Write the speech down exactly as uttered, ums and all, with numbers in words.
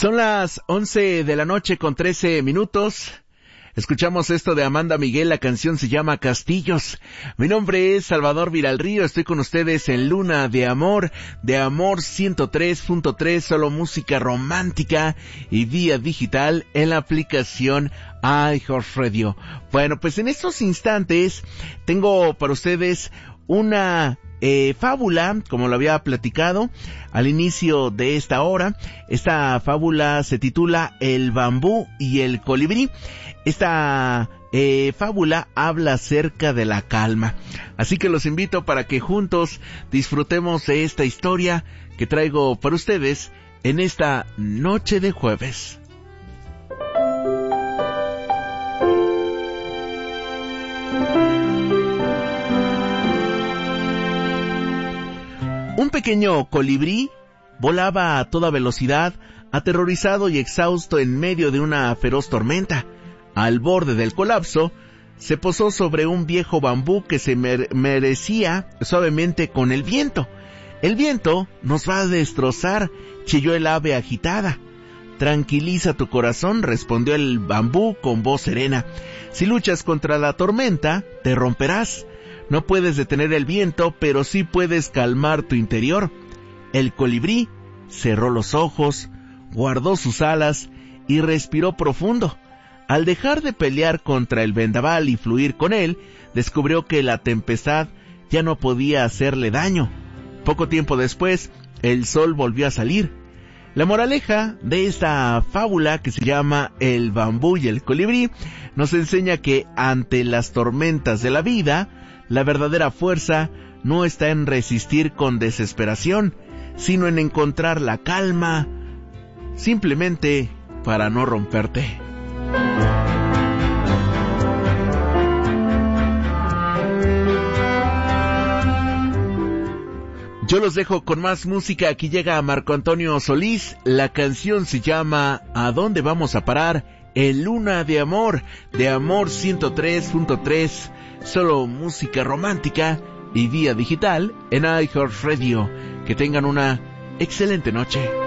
Son las once de la noche con trece minutos. Escuchamos esto de Amanda Miguel, la canción se llama Castillos. Mi nombre es Salvador Viralrío, estoy con ustedes en Luna de Amor, de Amor ciento tres punto tres, solo música romántica y vía digital en la aplicación iHeartRadio. Bueno, pues en estos instantes tengo para ustedes una eh, fábula, como lo había platicado al inicio de esta hora. Esta fábula se titula El bambú y el colibrí. Esta eh, fábula habla acerca de la calma. Así que los invito para que juntos disfrutemos de esta historia que traigo para ustedes en esta noche de jueves. Un pequeño colibrí volaba a toda velocidad, aterrorizado y exhausto en medio de una feroz tormenta. Al borde del colapso, se posó sobre un viejo bambú que se mer- merecía suavemente con el viento. El viento nos va a destrozar, chilló el ave agitada. Tranquiliza tu corazón, respondió el bambú con voz serena. Si luchas contra la tormenta, te romperás. No puedes detener el viento, pero sí puedes calmar tu interior. El colibrí cerró los ojos, guardó sus alas y respiró profundo. Al dejar de pelear contra el vendaval y fluir con él, descubrió que la tempestad ya no podía hacerle daño. Poco tiempo después, el sol volvió a salir. La moraleja de esta fábula, que se llama El bambú y el colibrí, nos enseña que ante las tormentas de la vida, la verdadera fuerza no está en resistir con desesperación, sino en encontrar la calma, simplemente para no romperte. Yo los dejo con más música. Aquí llega Marco Antonio Solís. La canción se llama ¿A dónde vamos a parar? En Luna de Amor, de Amor ciento tres punto tres. Solo música romántica y vía digital en iHeartRadio. Que tengan una excelente noche.